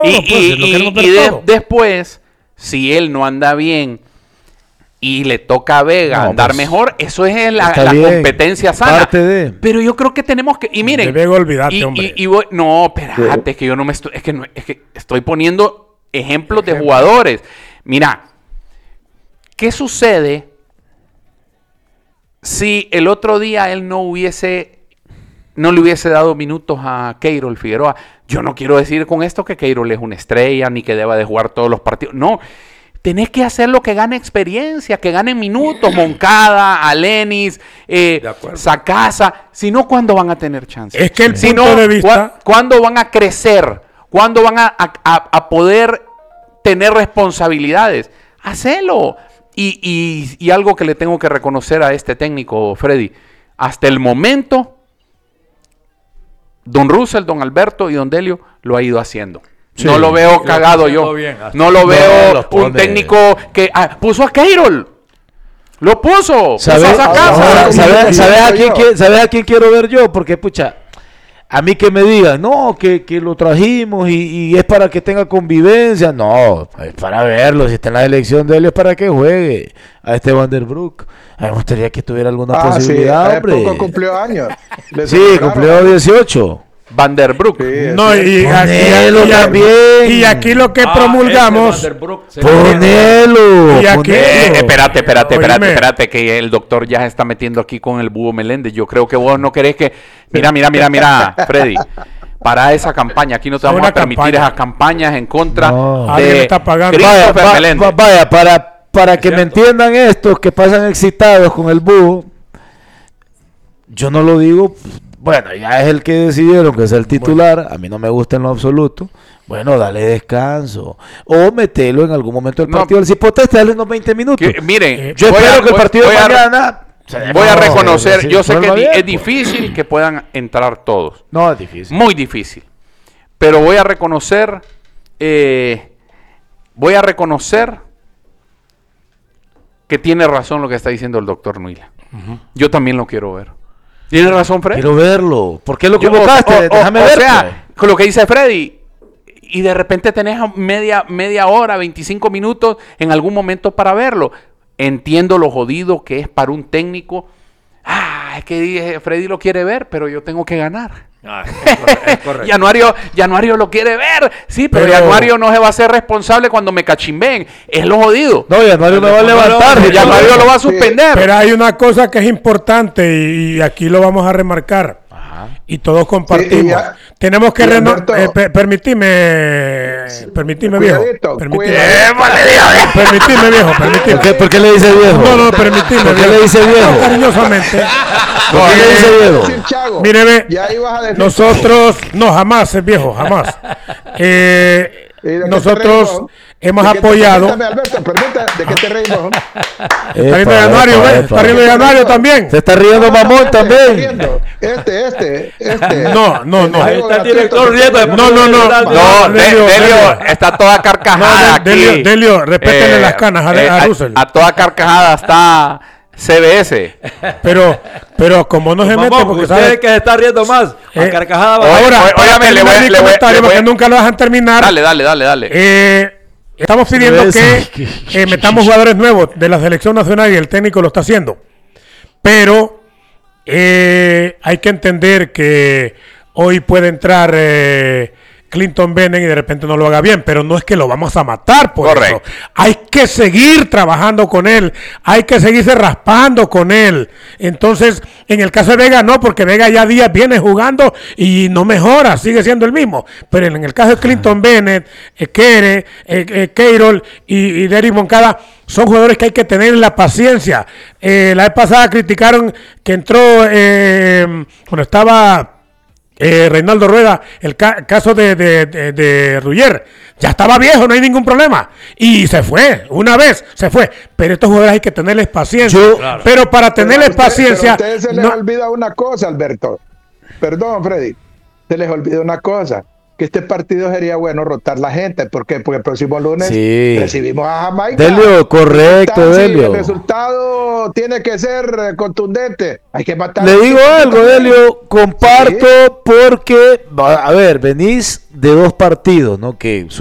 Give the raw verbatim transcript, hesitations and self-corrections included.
Y, pues, y, lo y, queremos ver y de- todo. después, si él no anda bien y le toca a Vega No, andar pues, mejor, eso es la, está la bien, competencia sana. parte de- Pero yo creo que tenemos que... Y miren... De Vega, olvídate, y, hombre. y- y voy- no, espérate, es que yo no me estoy... Es que, no- es que estoy poniendo ejemplos de jugadores. Mira, ¿qué sucede si el otro día él no hubiese... no le hubiese dado minutos a Keirol Figueroa? Yo no quiero decir con esto que Keirol es una estrella ni que deba de jugar todos los partidos. No, tenés que hacerlo que gane experiencia, que gane minutos. Moncada, Alenis, eh, De acuerdo. Sacasa. Si no, ¿cuándo van a tener chance? Es que el Si punto no, de vista- ¿cu- ¿cuándo van a crecer? ¿Cuándo van a, a- a- a poder tener responsabilidades? Hacelo. Y, y- y algo que le tengo que reconocer a este técnico, Freddy, hasta el momento, don Russell, don Alberto y don Delio lo ha ido haciendo. Sí. No lo veo Lo cagado está haciendo yo. bien, hasta- No lo No, veo lo pone. un técnico que ah, puso a Keirol. Lo puso. ¿Sabes, Puso a Sacasa. ahora, ¿sabes- Yo- sabes a yo- quién, yo- qui- sabes a quién quiero ver yo? Porque, pucha, a mí que me digan, no, que, que lo trajimos y, y es para que tenga convivencia. No, es para verlo. Si está en la elección de él, es para que juegue a este Vanderbroek. A mí me gustaría que tuviera alguna Ah, sí, posibilidad, hace hombre. poco cumplió años. Le Sí, celebraron. cumplió dieciocho. Vanderbroek. Sí, No, sí. y aquí, Ponelo y- también. y aquí lo que Ah, promulgamos, ese Vanderbroek se- Ponelo. Y aquí- ponelo. Eh, espérate, espérate, espérate, Oíme. espérate, que el doctor ya se está metiendo aquí con el búho Meléndez. Yo creo que vos no querés que... Mira, mira, mira, mira, Freddy. Para esa campaña, aquí no te Es vamos una a permitir campaña. esas campañas en contra No. de Alguien está pagando. Christopher Vaya, va- Meléndez. va- vaya, para, para que me cierto. entiendan estos que pasan excitados con el búho, yo no lo digo, bueno, ya es el que decidieron que es el titular, a mí no me gusta en lo absoluto. Bueno, dale descanso. O metelo en algún momento del No. partido. Si poteste, dale unos veinte minutos. Que- miren, Eh, Yo voy espero a- que el voy- partido voy de a- mañana... Voy a No, reconocer, sí, yo sé que duerma di- bien, es pues. difícil que puedan entrar todos. No, es difícil. Muy difícil. Pero voy a reconocer, eh, voy a reconocer que tiene razón lo que está diciendo el doctor Nuila. Yo también lo quiero ver. ¿Tiene razón, Freddy? Quiero verlo. ¿Por qué lo Yo- convocaste? o- o- Déjame o ver. sea, con lo que dice Freddy, y de repente tenés media, media hora, veinticinco minutos en algún momento para verlo. Entiendo lo jodido que es para un técnico. Ah, es que dije, Freddy lo quiere ver, pero yo tengo que ganar. Ah, es correcto, es correcto. Januario, Januario lo quiere ver. Sí, pero, Pero- Januario no se va a ser responsable cuando me cachimben. Es lo jodido. No, Januario me va a levantar. Pero Januario lo va a suspender. pero hay una cosa que es importante y, y aquí lo vamos a remarcar. Y todos compartimos. Sí, y ya- Tenemos que y reno- Alberto- eh, pe- permitime, permitime viejo. Cuidadito, Permitime, cuidadito. permitime viejo, permitime. ¿Por qué, por qué le dice viejo? No, no, permitime. ¿Por qué viejo. le dice viejo? No, cariñosamente. ¿Por qué le dice Iba a viejo? decir Chago. Mire, ve, Ya ibas a decir. nosotros, no, jamás es viejo, jamás. Eh, ¿Y de qué te nosotros reís vos? hemos ¿De qué te- apoyado. Permítame, Alberto, permítame, ¿de qué te reís vos? Está riendo Januario, ve, está riendo Januario también. Se está riendo Mamón Este, también. riendo. Este, este, este. No, no, no. Ahí está el director riendo. de- No, no, no. No, De- Delio, Delio, Delio. está toda carcajada No, Delio, aquí. Delio, respétenle las canas a- a Russell. A, toda carcajada está C B S. Pero, pero como no se mete, Mamón, porque usted es sabe el que se está riendo más. A Eh, carcajada. oye, ahora, oye, para óigame, le voy a- terminar mi le voy a- comentario, le voy a- porque nunca lo dejan terminar. Dale, dale, dale, dale. Eh, estamos pidiendo Eso. que eh, metamos jugadores nuevos de la selección nacional y el técnico lo está haciendo. Pero eh, hay que entender que hoy puede entrar eh, Clinton Bennett y de repente no lo haga bien, pero no es que lo vamos a matar por Correcto. eso. Hay que seguir trabajando con él, hay que seguirse raspando con él. Entonces, en el caso de Vega no, porque Vega ya días viene jugando y no mejora, sigue siendo el mismo. Pero en el caso de Clinton Bennett, eh, Kere, eh, eh, Keirol y, y Derrick Moncada, son jugadores que hay que tener la paciencia. Eh, la vez pasada criticaron que entró eh, cuando estaba eh, Reinaldo Rueda, el ca- caso de, de, de, de Ruller. Ya estaba viejo, no hay ningún problema. Y se fue, una vez se fue. Pero estos jugadores hay que tenerles paciencia. Yo- Claro. Pero para tenerles Pero a usted- paciencia... pero a ustedes se les no- olvida una cosa, Alberto. Perdón, Freddy. Se les olvida una cosa. Que este partido sería bueno rotar la gente. ¿Por qué? Porque el próximo lunes Sí. recibimos a Jamaica. Delio, correcto, Tal, si Delio. El resultado equipo tiene que ser eh, contundente. Hay que matar. Le al digo equipo algo, también. Helio, comparto porque, va- a ver, venís de dos partidos, ¿no? Que